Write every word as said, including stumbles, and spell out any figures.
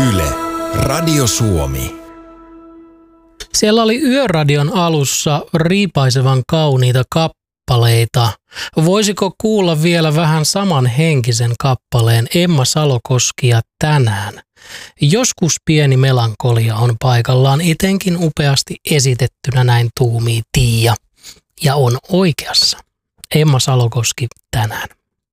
Yle, Radio Suomi. Siellä oli Yöradion alussa riipaisevan kauniita kappaleita. Voisiko kuulla vielä vähän samanhenkisen kappaleen Emma Salokoskia tänään? Joskus pieni melankolia on paikallaan, etenkin upeasti esitettynä, näin tuumii Tiia. Ja on oikeassa. Emma Salokoski tänään.